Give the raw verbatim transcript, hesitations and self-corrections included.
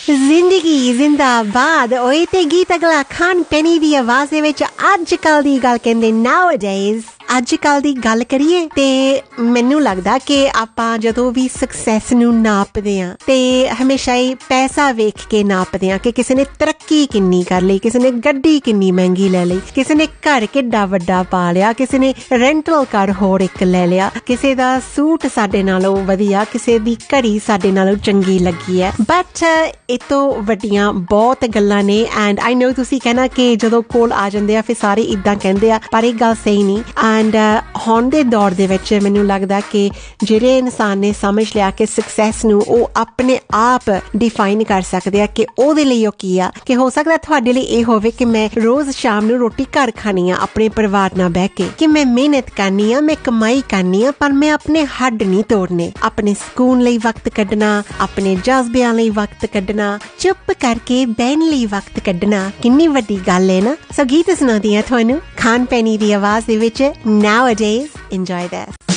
जिंदगी जिंदाबाद ओए ते गीत अगला खान पेनी दी आवाज दे विच अजकल दी गल कहंदे नाउअडेज अजकल दी गल करिए ते मैनू लगदा कि आपां जदों भी सक्सैस नू नापदे आ ते हमेशा ही पैसा वेख के नापदे आ कि किसी ने तरक्की किन्नी कर लई, किसी ने गड्डी किन्नी महंगी ले लई, किसी ने घर किड्डा वड्डा पा लिया, किसी ने रेंटल कार होर एक ले लिया, किसी दा सूट साडे नालों वधिया, किसी दी घड़ी साडे नालों चंगी लगी है। बट इह तों वड्डियां बहुत गल्लां ने एंड आई नो तुसीं कहना कि जदों कोल आ जांदे आ फिर सारे इदां कहंदे आ, पर इह गल सही नहीं। एंड हुण दे दौर दे विच मैनू लगदा कि ਜਿਹੜੇ ਇਨਸਾਨ ਨੇ ਸਮਝ ਲਿਆ ਕਿ ਸਕਸੈਸ ਨੂੰ ਉਹ ਆਪਣੇ ਆਪ ਡਿਫਾਈਨ ਕਰ ਸਕਦੇ ਆ ਕਿ ਉਹਦੇ ਲਈ ਉਹ ਕੀ ਆ, ਕਿ ਹੋ ਸਕਦਾ ਤੁਹਾਡੇ ਲਈ ਇਹ ਹੋਵੇ ਕਿ ਮੈਂ ਰੋਜ਼ ਸ਼ਾਮ ਨੂੰ ਰੋਟੀ ਘਰ ਖਾਣੀ ਆ ਆਪਣੇ ਪਰਿਵਾਰ ਨਾਲ ਬਹਿ ਕੇ, ਕਿ ਮੈਂ ਮਿਹਨਤ ਕਰਨੀ ਆ, ਮੈਂ ਕਮਾਈ ਕਰਨੀ ਆ, ਪਰ ਮੈਂ ਆਪਣੇ ਹੱਡ ਨਹੀਂ ਤੋੜਨੇ, ਆਪਣੇ ਸਕੂਨ ਲਈ ਵਕਤ ਕੱਢਣਾ, ਆਪਣੇ ਜਜ਼ਬਿਆਂ ਲਈ ਵਕਤ ਕੱਢਣਾ, ਚੁੱਪ ਕਰਕੇ ਬਹਿਣ ਲਈ ਵਕਤ ਕੱਢਣਾ ਕਿੰਨੀ ਵੱਡੀ ਗੱਲ ਹੈ ਨਾ। ਸੋ ਗੀਤ ਸੁਣਾਉਂਦੀ ਆ ਤੁਹਾਨੂੰ ਖਾਨ ਪੈਣੀ ਦੀ ਆਵਾਜ਼ ਦੇ ਵਿੱਚ ਨਾਉਅਡੇਜ਼। ਇੰਜੋਏ ਦਿਸ।